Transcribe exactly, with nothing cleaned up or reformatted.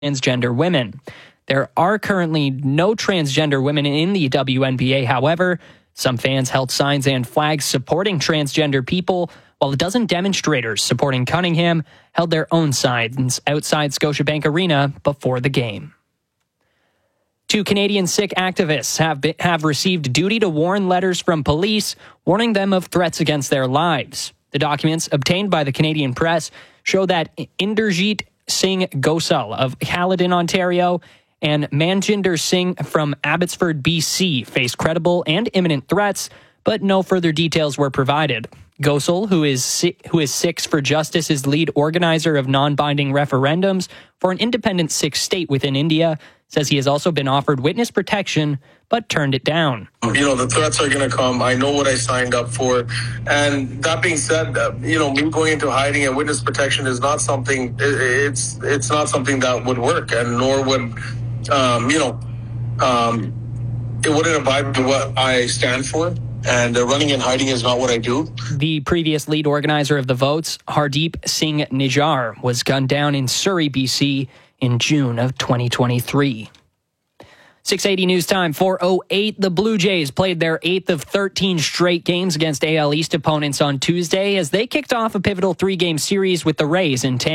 transgender women. There are currently no transgender women in the W N B A. However, some fans held signs and flags supporting transgender people, while a dozen demonstrators supporting Cunningham held their own signs outside Scotiabank Arena before the game. Two Canadian Sikh activists have been, have received duty to warn letters from police warning them of threats against their lives. The documents obtained by the Canadian press show that Inderjeet Singh Gosal of Caledon, Ontario, and Manjinder Singh from Abbotsford, B C, faced credible and imminent threats, but no further details were provided. Gosal, who is who is Sikhs for Justice, is lead organizer of non-binding referendums for an independent Sikh state within India, says he has also been offered witness protection, but turned it down. You know, the threats are going to come. I know what I signed up for. And that being said, uh, you know, me going into hiding and witness protection is not something, it's it's not something that would work, and nor would, um, you know, um, it wouldn't abide by what I stand for. And uh, running and hiding is not what I do. The previous lead organizer of the votes, Hardeep Singh Nijjar, was gunned down in Surrey, B C in June of twenty twenty-three. six eighty News Time, four oh eight. The Blue Jays played their eighth of thirteen straight games against A L East opponents on Tuesday as they kicked off a pivotal three-game series with the Rays in Tampa.